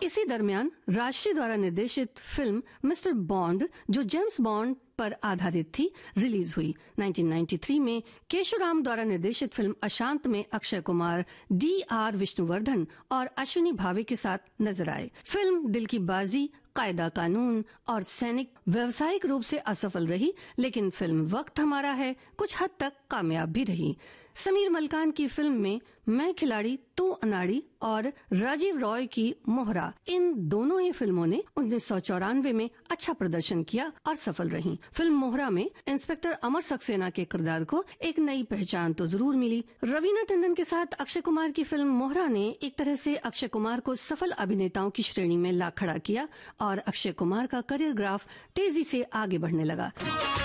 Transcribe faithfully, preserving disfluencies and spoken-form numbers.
इसी दरमियान राष्ट्रीय द्वारा निर्देशित फिल्म मिस्टर बॉन्ड, जो जेम्स बॉन्ड पर आधारित थी, रिलीज हुई। उन्नीस सौ तिरानवे में केशवराम द्वारा निर्देशित फिल्म अशांत में अक्षय कुमार, डी आर विष्णुवर्धन और अश्विनी भावे के साथ नजर आए। फिल्म दिल की बाजी, कायदा कानून और सैनिक व्यावसायिक रूप से असफल रही, लेकिन फिल्म वक्त हमारा है कुछ हद तक कामयाब भी रही। समीर मलकान की फिल्म में मैं खिलाड़ी तू अनाड़ी और राजीव रॉय की मोहरा, इन दोनों ही फिल्मों ने उन्नीस सौ चौरानवे में अच्छा प्रदर्शन किया और सफल रहीं। फिल्म मोहरा में इंस्पेक्टर अमर सक्सेना के किरदार को एक नई पहचान तो जरूर मिली। रवीना टंडन के साथ अक्षय कुमार की फिल्म मोहरा ने एक तरह से अक्षय कुमार को सफल अभिनेताओं की श्रेणी में ला खड़ा किया और अक्षय कुमार का करियर ग्राफ तेजी से आगे बढ़ने लगा।